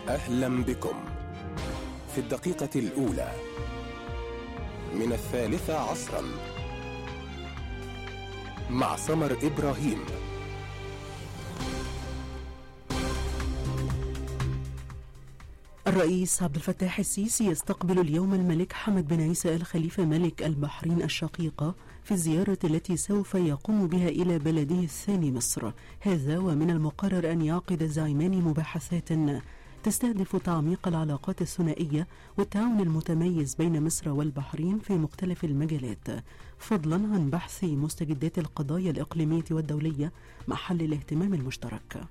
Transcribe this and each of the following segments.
أهلا بكم في الدقيقة الأولى من 13 مع سمر إبراهيم. الرئيس عبد الفتاح السيسي يستقبل اليوم الملك حمد بن عيسى آل خليفة ملك البحرين الشقيقة في الزيارة التي سوف يقوم بها إلى بلده الثاني مصر. هذا ومن المقرر أن يعقد الزعيمان مباحثات تستهدف تعميق العلاقات الثنائية والتعاون المتميز بين مصر والبحرين في مختلف المجالات، فضلا عن بحث مستجدات القضايا الإقليمية والدولية محل الاهتمام المشترك.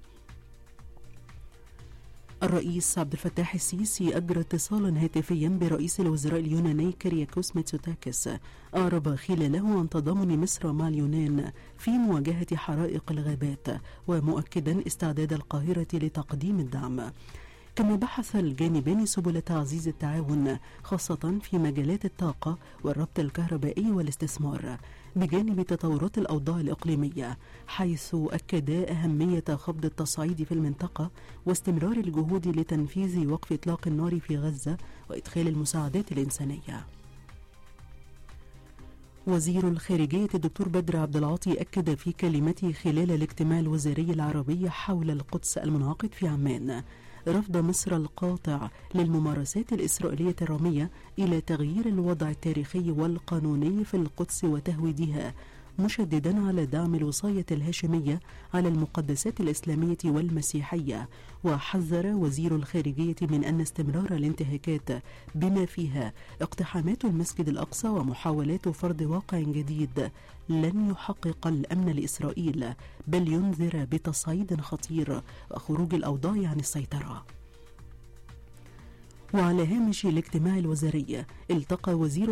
الرئيس عبد الفتاح السيسي أجرى اتصالا هاتفيا برئيس الوزراء اليوناني كيرياكوس ميتسوتاكس أعرب خلاله عن تضامن مصر مع اليونان في مواجهة حرائق الغابات، ومؤكدا استعداد القاهرة لتقديم الدعم. كما بحث الجانبان سبل تعزيز التعاون خاصة في مجالات الطاقة والربط الكهربائي والاستثمار، بجانب تطورات الأوضاع الإقليمية، حيث أكدا أهمية خفض التصعيد في المنطقة واستمرار الجهود لتنفيذ وقف إطلاق النار في غزة وإدخال المساعدات الإنسانية. وزير الخارجية الدكتور بدر عبد العاطي أكد في كلمته خلال الاجتماع الوزاري العربي حول القدس المنعقد في عمان رفض مصر القاطع للممارسات الإسرائيلية الرامية إلى تغيير الوضع التاريخي والقانوني في القدس وتهويدها، مشددا على دعم الوصاية الهاشمية على المقدسات الإسلامية والمسيحية. وحذر وزير الخارجية من أن استمرار الانتهاكات بما فيها اقتحامات المسجد الأقصى ومحاولات فرض واقع جديد لن يحقق الأمن لإسرائيل، بل ينذر بتصعيد خطير وخروج الأوضاع عن السيطرة. وعلى هامش الاجتماع الوزاري التقى وزير